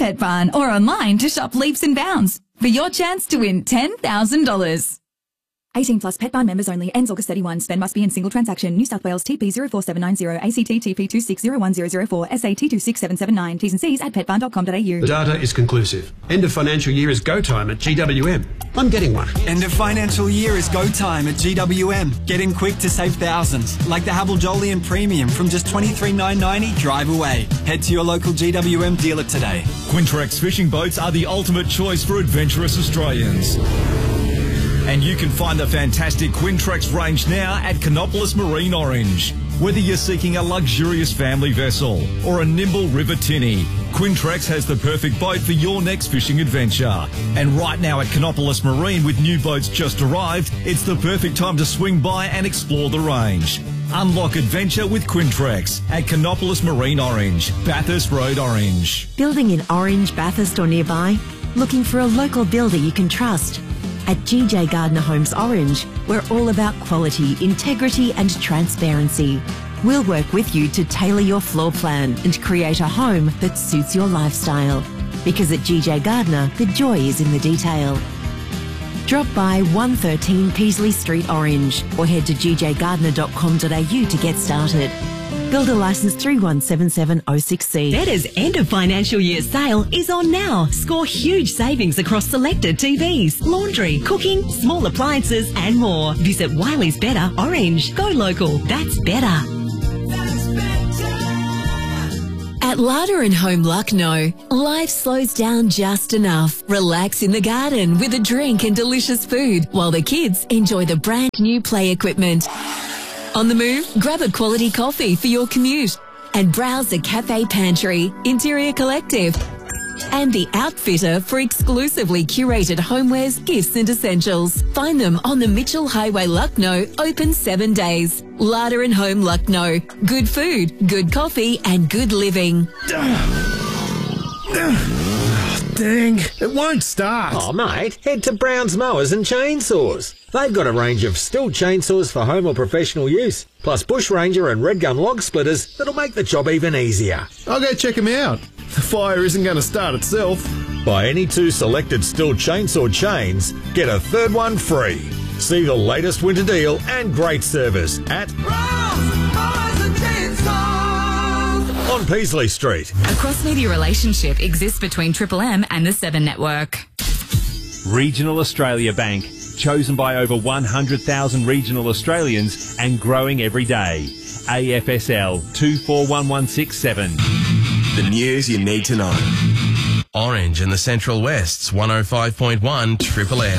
Pet Barn or online to shop Leaps and Bounds for your chance to win $10,000. 18 plus Pet Barn members only. Ends August 31. Spend must be in single transaction. New South Wales TP 04790 ACT TP 2601004 SAT 26779. T's and C's at petbarn.com.au. The data is conclusive. End of financial year is go time at GWM. I'm getting one. End of financial year is go time at GWM. Get in quick to save thousands, like the Havel Jolyon Premium from just $23,990 drive away. Head to your local GWM dealer today. Quintrex fishing boats are the ultimate choice for adventurous Australians. And you can find the fantastic Quintrex range now at Canopolis Marine Orange. Whether you're seeking a luxurious family vessel or a nimble river tinny, Quintrex has the perfect boat for your next fishing adventure. And right now at Canopolis Marine, with new boats just arrived, it's the perfect time to swing by and explore the range. Unlock adventure with Quintrex at Canopolis Marine Orange, Bathurst Road Orange. Building in Orange, Bathurst or nearby? Looking for a local builder you can trust? At GJ Gardner Homes Orange, we're all about quality, integrity and transparency. We'll work with you to tailor your floor plan and create a home that suits your lifestyle. Because at GJ Gardner, the joy is in the detail. Drop by 113 Peasley Street Orange or head to gjgardner.com.au to get started. Builder licence 3177060. Better's end of financial year sale is on now. Score huge savings across selected TVs, laundry, cooking, small appliances and more. Visit Wiley's Better Orange. Go local. That's better. At Larder and Home Lucknow, life slows down just enough. Relax in the garden with a drink and delicious food while the kids enjoy the brand new play equipment. On the move, grab a quality coffee for your commute and browse the Cafe Pantry, Interior Collective and the Outfitter for exclusively curated homewares, gifts and essentials. Find them on the Mitchell Highway, Lucknow, open 7 days. Larder and Home Lucknow. Good food, good coffee and good living. Dang, it won't start. Oh, mate, head to Brown's Mowers and Chainsaws. They've got a range of Stihl chainsaws for home or professional use, plus Bush Ranger and Red Gum log splitters that'll make the job even easier. I'll go check them out. The fire isn't going to start itself. Buy any 2 selected Stihl chainsaw chains, get a third one free. See the latest winter deal and great service at Brown's Mowers and Chainsaws on Peasley Street. A cross-media relationship exists between Triple M and the 7 Network. Regional Australia Bank, chosen by over 100,000 regional Australians and growing every day. AFSL 241167. The news you need to know. Orange in the Central West's 105.1 Triple M.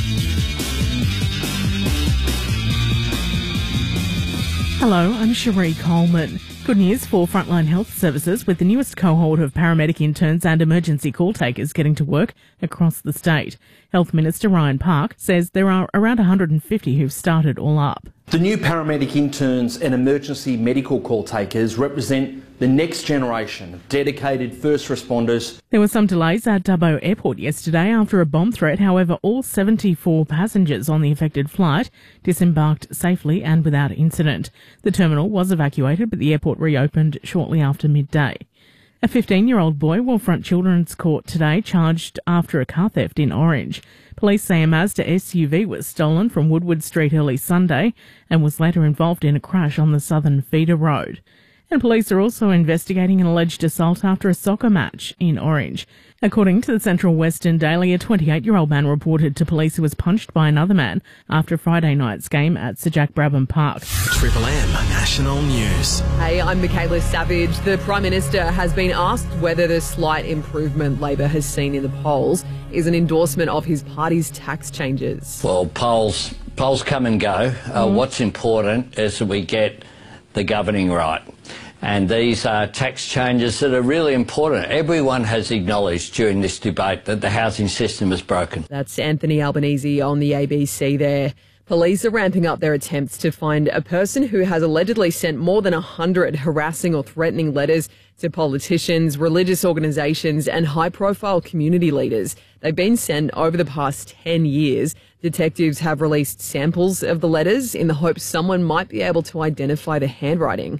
Hello, I'm Cherie Coleman. Good news for Frontline Health Services, with the newest cohort of paramedic interns and emergency call takers getting to work across the state. Health Minister Ryan Park says there are around 150 who've started all up. The new paramedic interns and emergency medical call takers represent the next generation of dedicated first responders. There were some delays at Dubbo Airport yesterday after a bomb threat. However, all 74 passengers on the affected flight disembarked safely and without incident. The terminal was evacuated, but the airport reopened shortly after midday. A 15-year-old boy will front Children's Court today, charged after a car theft in Orange. Police say a Mazda SUV was stolen from Woodward Street early Sunday and was later involved in a crash on the Southern Feeder Road. And police are also investigating an alleged assault after a soccer match in Orange. According to the Central Western Daily, a 28-year-old man reported to police he was punched by another man after Friday night's game at Sir Jack Brabham Park. Triple M National News. Hey, I'm Michaela Savage. The Prime Minister has been asked whether the slight improvement Labor has seen in the polls is an endorsement of his party's tax changes. Well, polls come and go. What's important is that we get the governing right. And these are tax changes that are really important. Everyone has acknowledged during this debate that the housing system is broken. That's Anthony Albanese on the ABC there. Police are ramping up their attempts to find a person who has allegedly sent more than 100 harassing or threatening letters to politicians, religious organisations and high-profile community leaders. They've been sent over the past 10 years. Detectives have released samples of the letters in the hope someone might be able to identify the handwriting.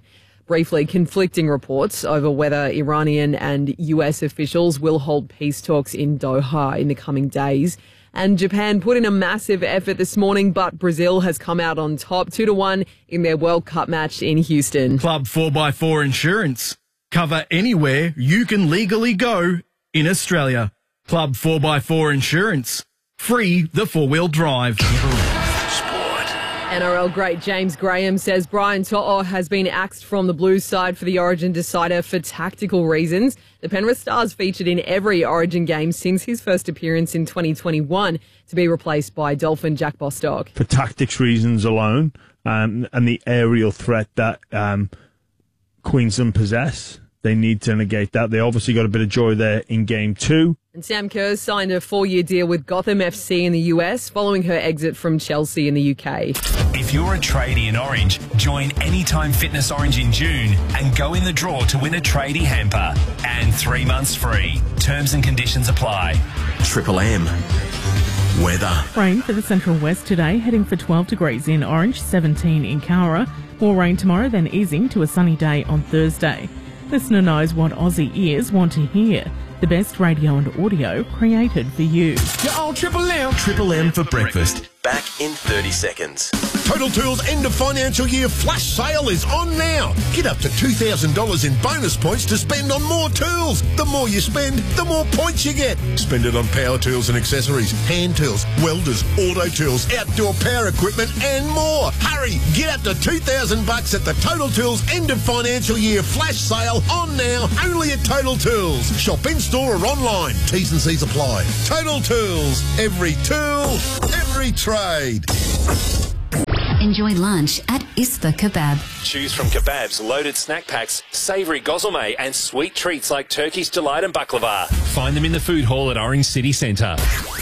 Briefly, conflicting reports over whether Iranian and US officials will hold peace talks in Doha in the coming days. And Japan put in a massive effort this morning, but Brazil has come out on top 2-1 in their World Cup match in Houston. Club 4x4 Insurance. Cover anywhere you can legally go in Australia. Club 4x4 Insurance. Free the four-wheel drive. NRL great James Graham says Brian To'o has been axed from the Blues side for the Origin decider for tactical reasons. The Penrith Stars featured in every Origin game since his first appearance in 2021 to be replaced by Dolphin Jack Bostock. For tactics reasons alone, and the aerial threat that Queensland possess, they need to negate that. They obviously got a bit of joy there in Game 2. And Sam Kerr signed a 4-year deal with Gotham FC in the US following her exit from Chelsea in the UK. If you're a tradie in Orange, join Anytime Fitness Orange in June and go in the draw to win a tradie hamper. And 3 months free. Terms and conditions apply. Triple M. Weather. Rain for the Central West today, heading for 12 degrees in Orange, 17 in Cowra. More rain tomorrow, then easing to a sunny day on Thursday. Listener knows what Aussie ears want to hear. The best radio and audio created for you. You're on Triple M. Triple M for breakfast. Back in 30 seconds. Total Tools end of financial year flash sale is on now. Get up to $2,000 in bonus points to spend on more tools. The more you spend, the more points you get. Spend it on power tools and accessories, hand tools, welders, auto tools, outdoor power equipment and more. Hurry, get up to $2,000 at the Total Tools end of financial year flash sale on now, only at Total Tools. Shop in store or online. T's and C's apply. Total Tools. Every tool, every trade. Enjoy lunch at Ispa Kebab. Choose from kebabs, loaded snack packs, savoury gozleme and sweet treats like Turkish Delight and baklava. Find them in the food hall at Orange City Centre.